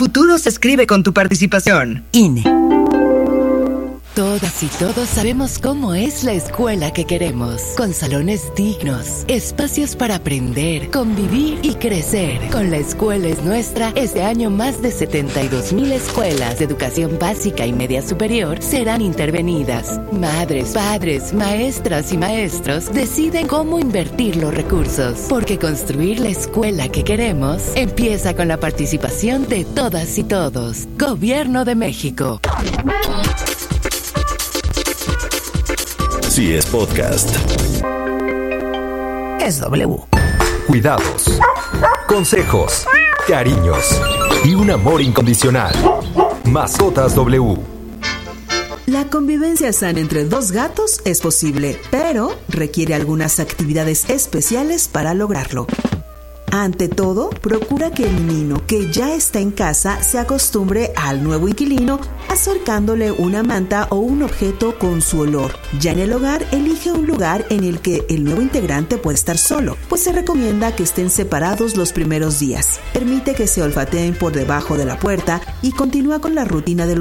futuro se escribe con tu participación. INE. Todas y todos sabemos cómo es la escuela que queremos, con salones dignos, espacios para aprender, convivir y crecer. Con La Escuela es Nuestra, este año más de 72,000 escuelas de educación básica y media superior serán intervenidas. Madres, padres, maestras y maestros deciden cómo invertir los recursos, porque construir la escuela que queremos empieza con la participación de todas y todos. Gobierno de México. Si es podcast, es W. Cuidados, consejos, cariños y un amor incondicional. Mascotas W. La convivencia sana entre dos gatos es posible, pero requiere algunas actividades especiales para lograrlo. Ante todo, procura que el niño que ya está en casa se acostumbre al nuevo inquilino acercándole una manta o un objeto con su olor. Ya en el hogar, elige un lugar en el que el nuevo integrante puede estar solo, pues se recomienda que estén separados los primeros días. Permite que se olfateen por debajo de la puerta y continúa con la rutina de los